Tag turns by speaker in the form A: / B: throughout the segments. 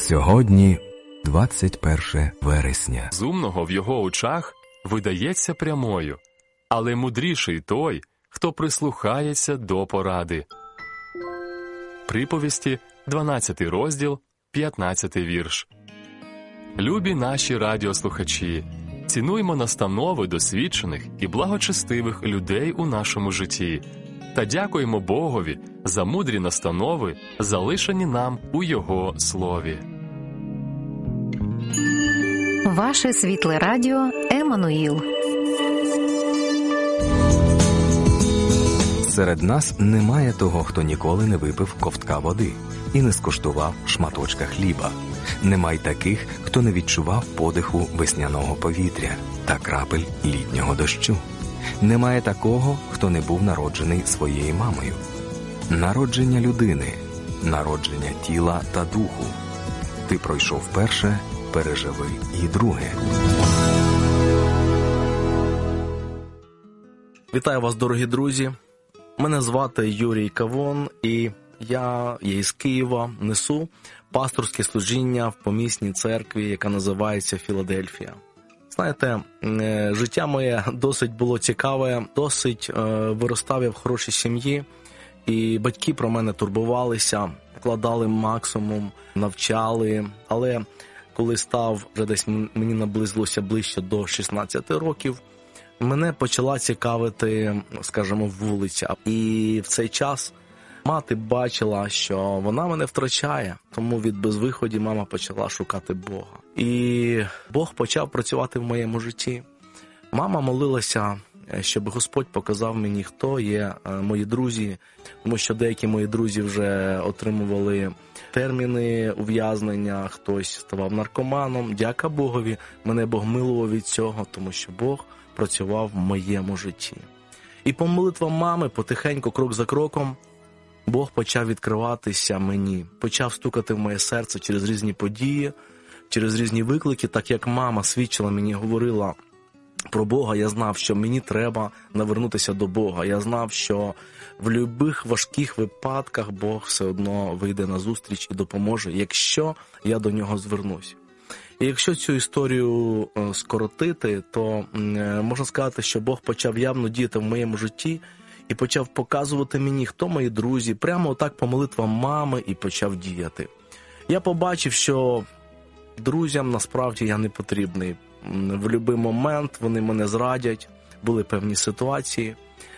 A: Сьогодні 21 вересня.
B: З умного в його очах видається прямою, але мудріший той, хто прислухається до поради. Приповісті, 12 розділ, 15 вірш. Любі наші радіослухачі, цінуймо настанови досвідчених і благочестивих людей у нашому житті та дякуємо Богові за мудрі настанови, залишені нам у Його Слові.
C: Ваше світле радіо Еммануїл.
A: Серед нас немає того, хто ніколи не випив ковтка води і не скуштував шматочка хліба. Нема й таких, хто не відчував подиху весняного повітря та крапель літнього дощу. Немає такого, хто не був народжений своєю мамою. Народження людини, народження тіла та духу. Ти пройшов перше, переживи і друге.
D: Вітаю вас, дорогі друзі. Мене звати Юрій Кавон, і я із Києва несу пасторське служіння в помісній церкві, яка називається Філадельфія. Знаєте, життя моє досить було цікаве, досить виростав я в хорошій сім'ї, і батьки про мене турбувалися, вкладали максимум, навчали, але коли став, вже десь мені наблизилося ближче до 16 років, мене почала цікавити, скажімо, вулиця. І в цей час мати бачила, що вона мене втрачає, тому від безвиході мама почала шукати Бога. І Бог почав працювати в моєму житті. Мама молилася, щоб Господь показав мені, хто є мої друзі, тому що деякі мої друзі вже отримували терміни ув'язнення, хтось ставав наркоманом. Дяка Богові, мене Бог милував від цього, тому що Бог працював в моєму житті. І по молитвам мами, потихеньку, крок за кроком, Бог почав відкриватися мені, почав стукати в моє серце через різні події, через різні виклики, так як мама свідчила мені, говорила про Бога, я знав, що мені треба навернутися до Бога. Я знав, що в будь-яких важких випадках Бог все одно вийде на зустріч і допоможе, якщо я до нього звернусь. І якщо цю історію скоротити, то можна сказати, що Бог почав явно діяти в моєму житті і почав показувати мені, хто мої друзі, прямо отак по молитвам мами, і почав діяти. Я побачив, що друзям насправді я не потрібний. В будь-який момент вони мене зрадять, були певні ситуації.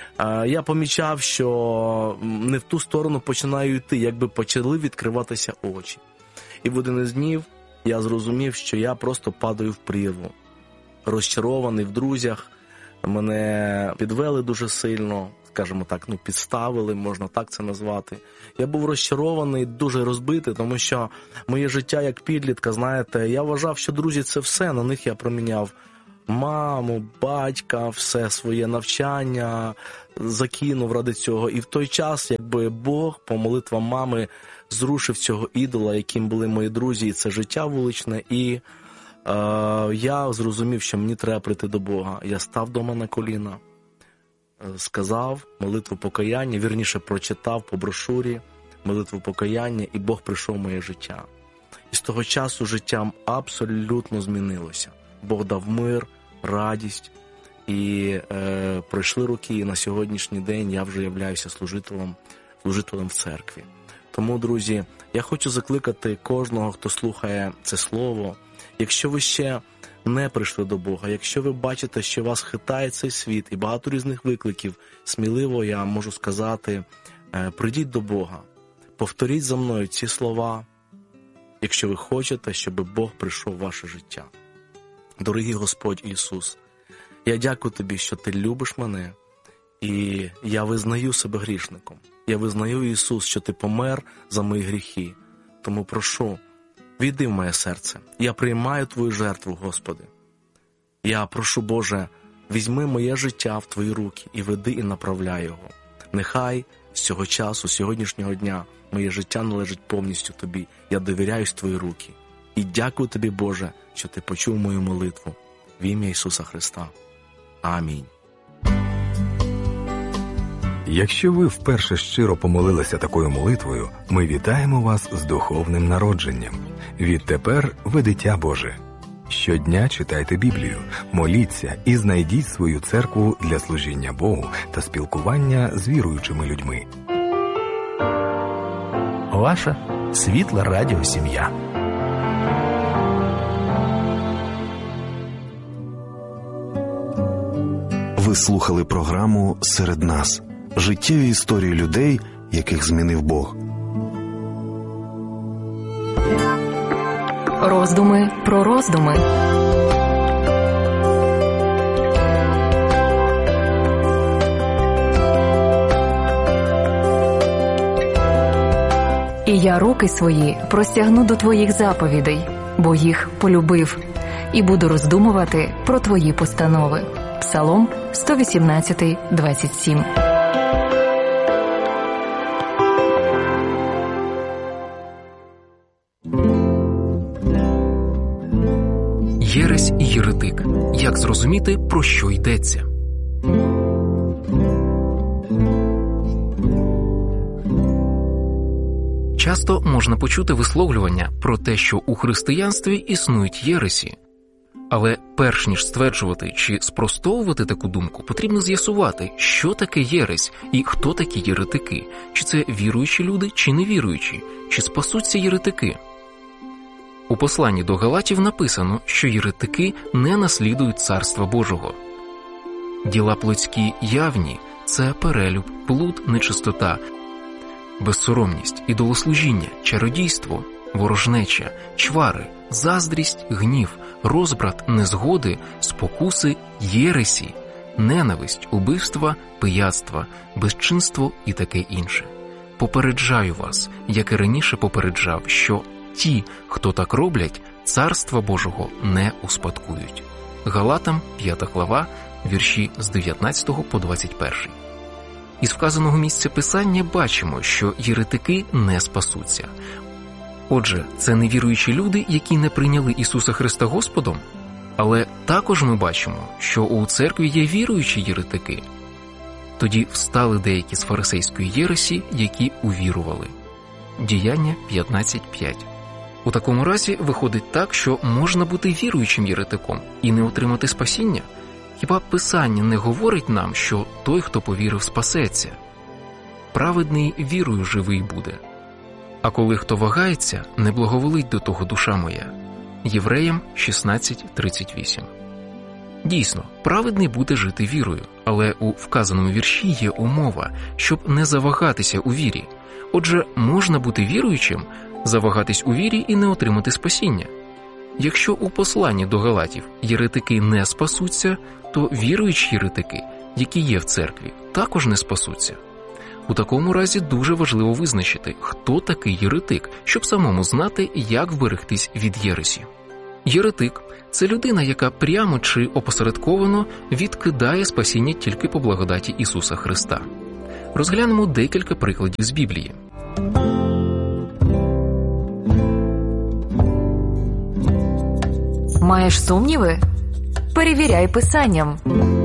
D: Я помічав, що не в ту сторону починаю йти, якби почали відкриватися очі. І в один із днів я зрозумів, що я просто падаю в прірву. Розчарований в друзях, мене підвели дуже сильно, скажімо так, підставили, можна так це назвати. Я був розчарований, дуже розбитий, тому що моє життя як підлітка, знаєте, я вважав, що друзі – це все, на них я проміняв маму, батька, все своє навчання, закинув ради цього. І в той час, якби Бог по молитвам мами зрушив цього ідола, яким були мої друзі, і це життя вуличне, і я зрозумів, що мені треба прийти до Бога. Я став дома на коліна, сказав молитву покаяння, вірніше прочитав по брошурі молитву покаяння, і Бог прийшов в моє життя. І з того часу життя абсолютно змінилося. Бог дав мир, радість, і пройшли роки, і на сьогоднішній день я вже являюся служителем в церкві. Тому, друзі, я хочу закликати кожного, хто слухає це слово, якщо ви ще не прийшли до Бога, якщо ви бачите, що вас хитає цей світ і багато різних викликів, сміливо я можу сказати, прийдіть до Бога, повторіть за мною ці слова, якщо ви хочете, щоб Бог прийшов в ваше життя. Дорогий Господь Ісус, я дякую Тобі, що Ти любиш мене, і я визнаю себе грішником. Я визнаю, Ісус, що Ти помер за мої гріхи. Тому прошу, війди в моє серце. Я приймаю Твою жертву, Господи. Я прошу, Боже, візьми моє життя в Твої руки і веди і направляй його. Нехай з цього часу, сьогоднішнього дня, моє життя належить повністю Тобі. Я довіряюсь в Твої руки. І дякую Тобі, Боже, що Ти почув мою молитву. В ім'я Ісуса Христа. Амінь.
A: Якщо ви вперше щиро помолилися такою молитвою, ми вітаємо вас з духовним народженням. Відтепер ви дитя Боже. Щодня читайте Біблію, моліться і знайдіть свою церкву для служіння Богу та спілкування з віруючими людьми.
E: Ваша світла радіосім'я.
F: Ви слухали програму «Серед нас» – життєві історії людей, яких змінив Бог.
C: Роздуми про роздуми. І я руки свої простягну до твоїх заповідей, бо їх полюбив, і буду роздумувати про твої постанови. Псалом 118, 27.
G: Єресь і єретик. Як зрозуміти, про що йдеться? Часто можна почути висловлювання про те, що у християнстві існують єресі. Але перш ніж стверджувати чи спростовувати таку думку, потрібно з'ясувати, що таке єресь і хто такі єретики. Чи це віруючі люди, чи невіруючі, чи спасуться єретики. У посланні до Галатів написано, що єретики не наслідують Царства Божого. Діла плотські явні – це перелюб, блуд, нечистота, безсоромність, ідолослужіння, чародійство, ворожнеча, чвари, заздрість, гнів, розбрат, незгоди, спокуси, єресі, ненависть, убивства, пияцтва, безчинство і таке інше. Попереджаю вас, як і раніше попереджав, що ті, хто так роблять, Царства Божого не успадкують. Галатам, 5 глава, вірші з 19 по 21. Із вказаного місця Писання бачимо, що єретики не спасуться. Отже, це невіруючі люди, які не прийняли Ісуса Христа Господом? Але також ми бачимо, що у церкві є віруючі єретики. Тоді встали деякі з фарисейської єресі, які увірували. Діяння 15.5. У такому разі виходить так, що можна бути віруючим єретиком і не отримати спасіння? Хіба Писання не говорить нам, що той, хто повірив, спасеться? Праведний вірою живий буде. А коли хто вагається, не благоволить до того душа моя. Євреям 16.38. Дійсно, праведний буде жити вірою, але у вказаному вірші є умова, щоб не завагатися у вірі. Отже, можна бути віруючим, завагатись у вірі і не отримати спасіння. Якщо у посланні до Галатів єретики не спасуться, то віруючі єретики, які є в церкві, також не спасуться. У такому разі дуже важливо визначити, хто такий єретик, щоб самому знати, як вберегтись від єресі. Єретик – це людина, яка прямо чи опосередковано відкидає спасіння тільки по благодаті Ісуса Христа. Розглянемо декілька прикладів з Біблії.
C: Маєш сумніви? Перевіряй Писанням.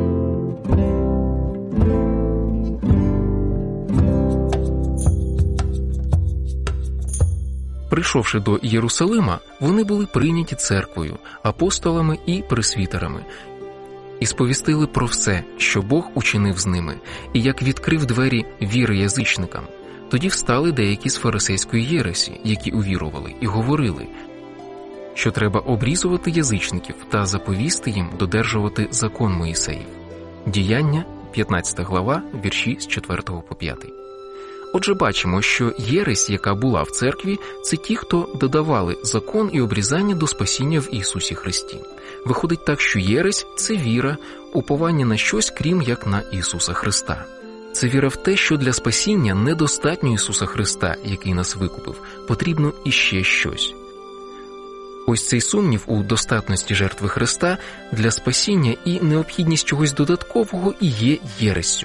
G: Прийшовши до Єрусалима, вони були прийняті церквою, апостолами і пресвітерами, і сповістили про все, що Бог учинив з ними, і як відкрив двері віри язичникам. Тоді встали деякі з фарисейської єресі, які увірували, і говорили, що треба обрізувати язичників та заповісти їм додержувати закон Моїсеїв. Діяння, 15 глава, вірші з 4 по 5. Отже, бачимо, що єресь, яка була в церкві, це ті, хто додавали закон і обрізання до спасіння в Ісусі Христі. Виходить так, що єресь – це віра, уповання на щось, крім як на Ісуса Христа. Це віра в те, що для спасіння недостатньо Ісуса Христа, який нас викупив, потрібно іще щось. Ось цей сумнів у достатності жертви Христа для спасіння і необхідність чогось додаткового і є єрессю.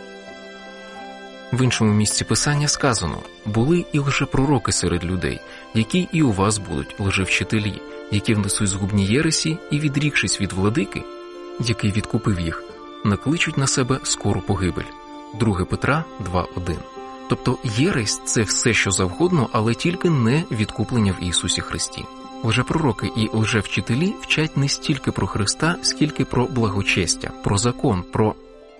G: В іншому місці Писання сказано: «Були і лжепророки серед людей, які і у вас будуть лжевчителі, які внесуть згубні єресі і, відрікшись від владики, який відкупив їх, накличуть на себе скору погибель». 2 Петра 2:1. Тобто єресь – це все, що завгодно, але тільки не відкуплення в Ісусі Христі. Лжепророки і лжевчителі вчать не стільки про Христа, скільки про благочестя, про закон, про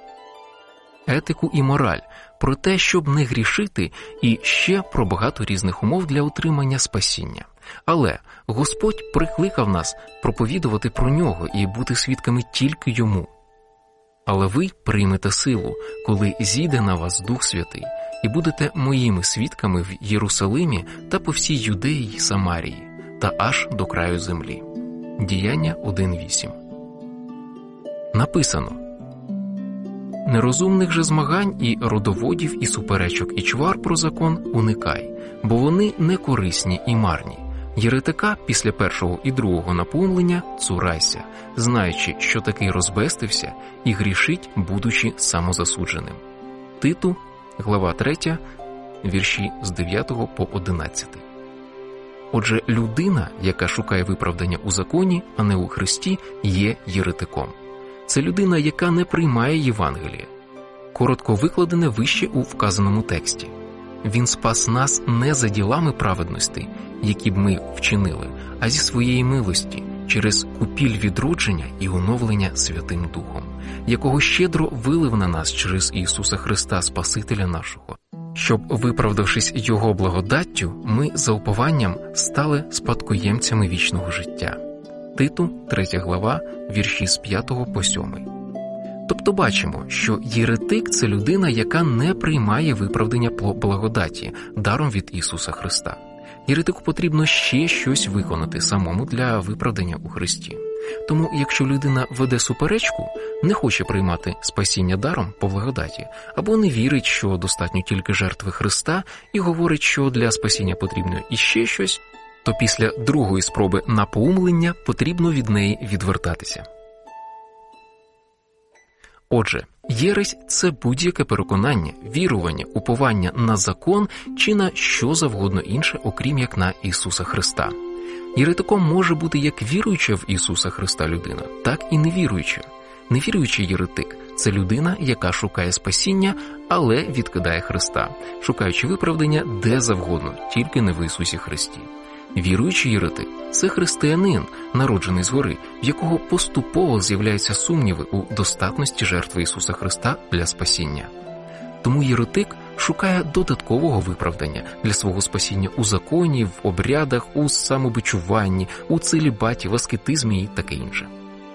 G: етику і мораль, про те, щоб не грішити, і ще про багато різних умов для отримання спасіння. Але Господь прикликав нас проповідувати про Нього і бути свідками тільки Йому. Але ви приймете силу, коли зійде на вас Дух Святий, і будете моїми свідками в Єрусалимі та по всій Юдеї й Самарії, та аж до краю землі. Діяння 1:8. Написано: нерозумних же змагань і родоводів, і суперечок, і чвар про закон уникай, бо вони не корисні і марні. Єретика після першого і другого напоумлення цурайся, знаючи, що такий розбестився і грішить, будучи самозасудженим. Титу, глава 3, вірші з 9 по 11. Отже, людина, яка шукає виправдання у законі, а не у Христі, є єретиком. Це людина, яка не приймає Євангеліє. Коротко викладене вище у вказаному тексті. Він спас нас не за ділами праведності, які б ми вчинили, а зі своєї милості, через купіль відродження і оновлення Святим Духом, якого щедро вилив на нас через Ісуса Христа, Спасителя нашого, щоб, виправдавшись Його благодаттю, ми за упованням стали спадкоємцями вічного життя. Титу, 3 глава, вірші з 5 по 7. Тобто бачимо, що єретик – це людина, яка не приймає виправдання по благодаті, даром від Ісуса Христа. Єретику потрібно ще щось виконати самому для виправдання у Христі. Тому, якщо людина веде суперечку, не хоче приймати спасіння даром по благодаті, або не вірить, що достатньо тільки жертви Христа, і говорить, що для спасіння потрібно іще щось, то після другої спроби напоумлення потрібно від неї відвертатися. Отже, єресь – це будь-яке переконання, вірування, уповання на закон чи на що завгодно інше, окрім як на Ісуса Христа. Єретиком може бути як віруюча в Ісуса Христа людина, так і невіруюча. Невіруючий єретик – це людина, яка шукає спасіння, але відкидає Христа, шукаючи виправдання де завгодно, тільки не в Ісусі Христі. Віруючий єретик – це християнин, народжений згори, в якого поступово з'являються сумніви у достатності жертви Ісуса Христа для спасіння. Тому єретик шукає додаткового виправдання для свого спасіння у законі, в обрядах, у самобичуванні, у целібаті, в аскетизмі і таке інше.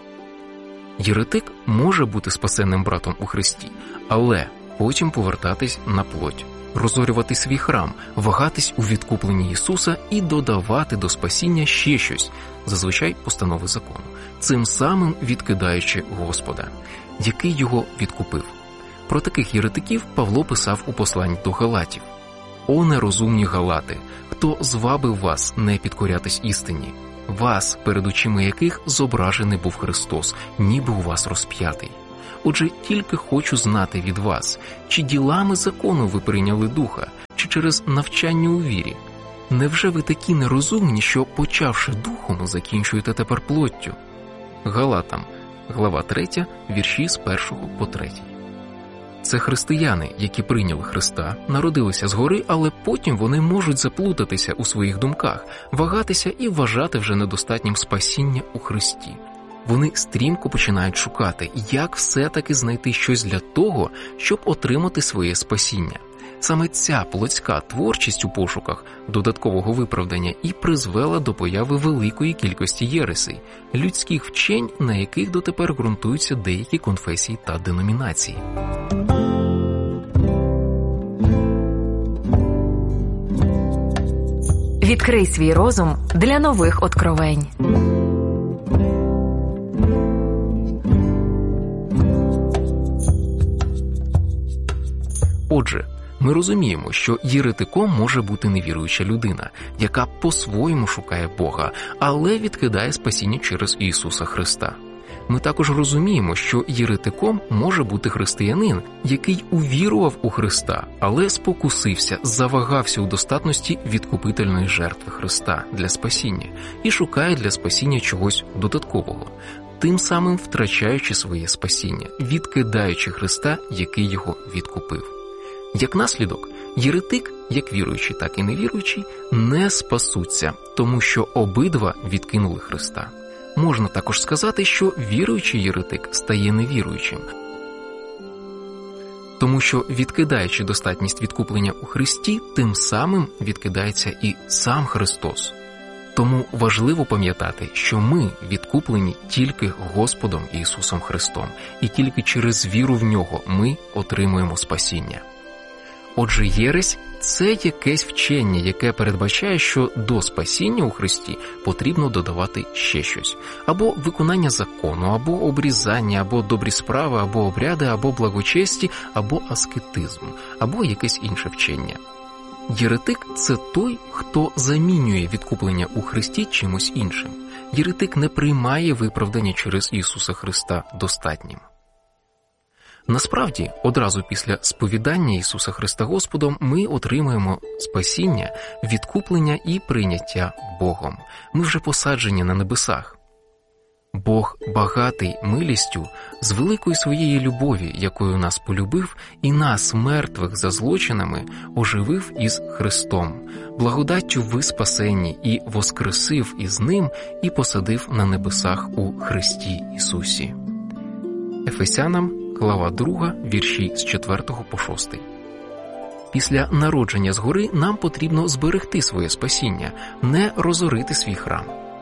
G: Єретик може бути спасенним братом у Христі, але потім повертатись на плоть, розорювати свій храм, вагатись у відкупленні Ісуса і додавати до спасіння ще щось, зазвичай постанови закону, цим самим відкидаючи Господа, який його відкупив. Про таких єретиків Павло писав у посланні до Галатів. «О нерозумні Галати, хто звабив вас не підкорятись істині? Вас, перед очима яких зображений був Христос, ніби у вас розп'ятий. Отже, тільки хочу знати від вас, чи ділами закону ви прийняли Духа, чи через навчання у вірі? Невже ви такі нерозумні, що, почавши Духом, закінчуєте тепер плоттю?» Галатам, глава 3, вірші з 1 по 3. Це християни, які прийняли Христа, народилися згори, але потім вони можуть заплутатися у своїх думках, вагатися і вважати вже недостатнім спасіння у Христі. Вони стрімко починають шукати, як все-таки знайти щось для того, щоб отримати своє спасіння. Саме ця плотська творчість у пошуках додаткового виправдання і призвела до появи великої кількості єресей, людських вчень, на яких дотепер ґрунтуються деякі конфесії та деномінації.
C: Відкрий свій розум для нових откровень.
G: Отже, ми розуміємо, що єретиком може бути невіруюча людина, яка по-своєму шукає Бога, але відкидає спасіння через Ісуса Христа. Ми також розуміємо, що єретиком може бути християнин, який увірував у Христа, але спокусився, завагався у достатності відкупительної жертви Христа для спасіння і шукає для спасіння чогось додаткового. тим самим втрачаючи своє спасіння, відкидаючи Христа, який його відкупив. Як наслідок, єретик, як віруючий, так і невіруючий, не спасуться, тому що обидва відкинули Христа. Можна також сказати, що віруючий єретик стає невіруючим, тому що, відкидаючи достатність відкуплення у Христі, тим самим відкидається і сам Христос. Тому важливо пам'ятати, що ми відкуплені тільки Господом Ісусом Христом, і тільки через віру в Нього ми отримуємо спасіння. Отже, єресь – це якесь вчення, яке передбачає, що до спасіння у Христі потрібно додавати ще щось. Або виконання закону, або обрізання, або добрі справи, або обряди, або благочесті, або аскетизм, або якесь інше вчення. Єретик – це той, хто замінює відкуплення у Христі чимось іншим. Єретик не приймає виправдання через Ісуса Христа достатнім. Насправді, одразу після сповідання Ісуса Христа Господом ми отримуємо спасіння, відкуплення і прийняття Богом. Ми вже посаджені на небесах. Бог багатий милістю з великої своєї любові, якою нас полюбив, і нас, мертвих за злочинами, оживив із Христом. Благодаттю ви спасені і воскресив із Ним і посадив на небесах у Христі Ісусі. Ефесянам, глава 2, вірші з 4 по 6. Після народження згори нам потрібно зберегти своє спасіння, не розорити свій храм.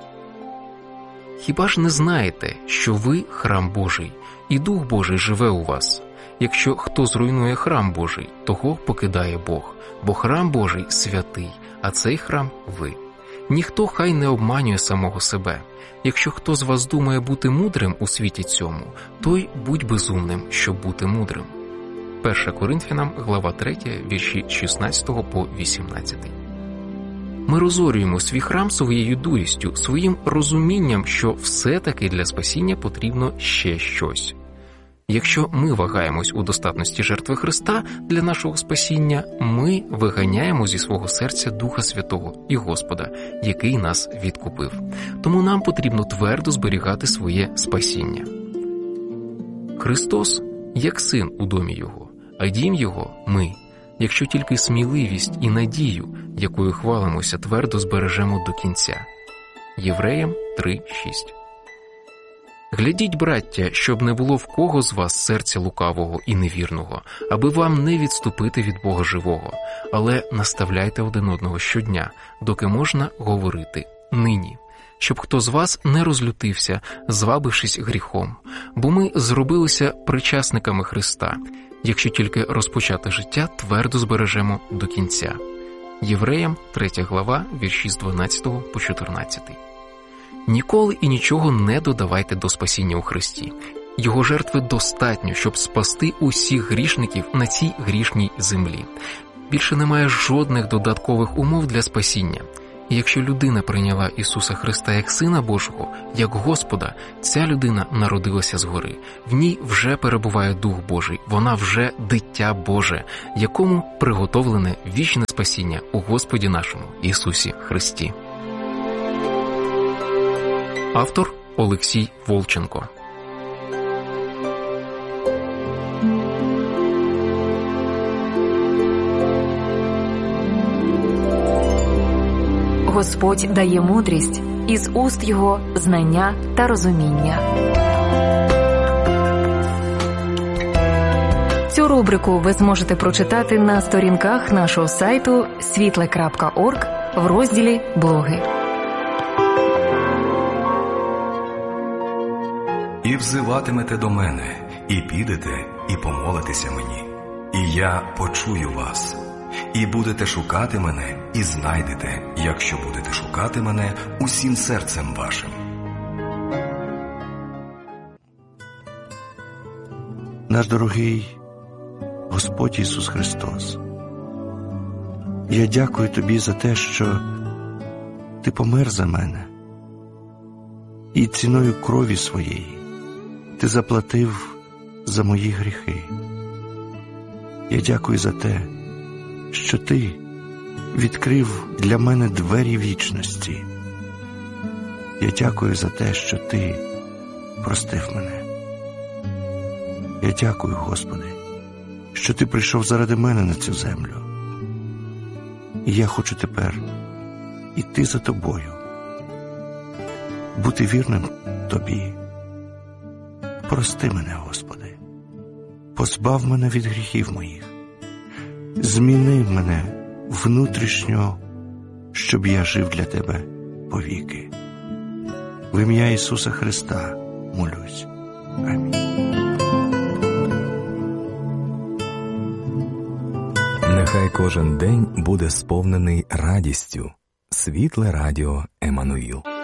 G: Хіба ж не знаєте, що ви – храм Божий, і Дух Божий живе у вас? Якщо хто зруйнує храм Божий, того покидає Бог, бо храм Божий святий, а цей храм – ви. Ніхто хай не обманює самого себе. Якщо хто з вас думає бути мудрим у світі цьому, той будь безумним, щоб бути мудрим. 1 Коринфянам, глава 3, вірші 16 по 18. Ми розорюємо свій храм своєю дурістю, своїм розумінням, що все-таки для спасіння потрібно ще щось. Якщо ми вагаємось у достатності жертви Христа для нашого спасіння, ми виганяємо зі свого серця Духа Святого і Господа, який нас відкупив. Тому нам потрібно твердо зберігати своє спасіння. Христос як син у домі Його, а дім Його – ми. Якщо тільки сміливість і надію, якою хвалимося, твердо збережемо до кінця. Євреям 3:6. Глядіть, браття, щоб не було в кого з вас серця лукавого і невірного, аби вам не відступити від Бога живого, але наставляйте один одного щодня, доки можна говорити нині, щоб хто з вас не розлютився, звабившись гріхом, бо ми зробилися причасниками Христа, якщо тільки розпочате життя твердо збережемо до кінця. Євреям 3 глава, вірші з 12 по 14. Ніколи і нічого не додавайте до спасіння у Христі. Його жертви достатньо, щоб спасти усіх грішників на цій грішній землі. Більше немає жодних додаткових умов для спасіння. І якщо людина прийняла Ісуса Христа як Сина Божого, як Господа, ця людина народилася згори. В ній вже перебуває Дух Божий, вона вже дитя Боже, якому приготовлене вічне спасіння у Господі нашому Ісусі Христі. Автор Олексій Волченко.
C: Господь дає мудрість, із уст Його знання та розуміння. Цю рубрику ви зможете прочитати на сторінках нашого сайту світле.орг в розділі «Блоги».
A: І взиватимете до мене, і підете, і помолитеся мені, і я почую вас. І будете шукати мене, і знайдете, якщо будете шукати мене усім серцем вашим.
F: Наш дорогий Господь Ісус Христос, я дякую Тобі за те, що Ти помер за мене, і ціною крові своєї Ти заплатив за мої гріхи. Я дякую за те, що Ти відкрив для мене двері вічності. Я дякую за те, що Ти
H: простив мене. Я дякую, Господи, що Ти прийшов заради мене на цю землю. І я хочу тепер іти за Тобою, бути вірним Тобі. Прости мене, Господи, позбав мене від гріхів моїх, зміни мене внутрішньо, щоб я жив для Тебе повіки. В ім'я Ісуса Христа молюсь. Амінь.
A: Нехай кожен день буде сповнений радістю. Світле радіо Еммануїл.